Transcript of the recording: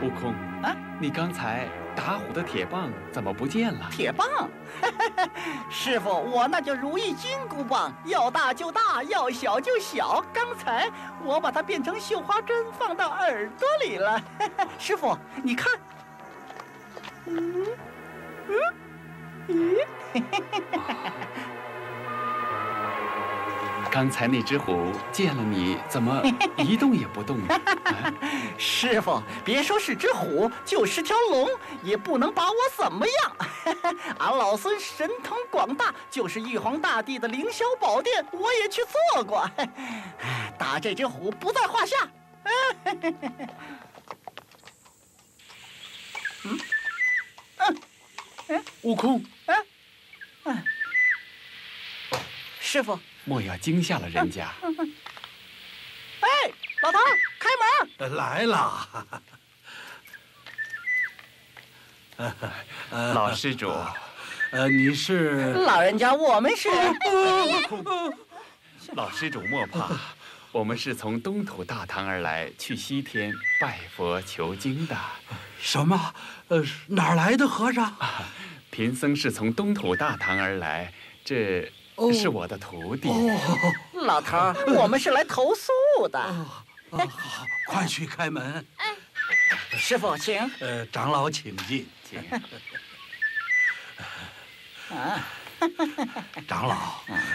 悟空啊， 你刚才打虎的铁棒怎么不见了？ 铁棒，师傅，我那叫如意金箍棒，要大就大，要小就小。刚才我把它变成绣花针，放到耳朵里了。师傅，你看， 刚才那只虎见了你，怎么一动也不动呢？ 师傅，别说是只虎，就是条龙，也不能把我怎么样。俺老孙神通广大，就是玉皇大帝的凌霄宝殿，我也去做过。打这只虎不在话下。 悟空， 师傅， 莫要惊吓了人家。 哎，老头儿，开门！ 来了。 老施主， 你是？ 老人家，我们是…… 老施主莫怕，我们是从东土大唐而来，去西天拜佛求经的。 什么？哪儿来的和尚？ 贫僧是从东土大唐而来，这是我的徒弟。 老头儿，我们是来投诉的。 好，快去开门。 师傅，请。 长老请进。 请。 长老，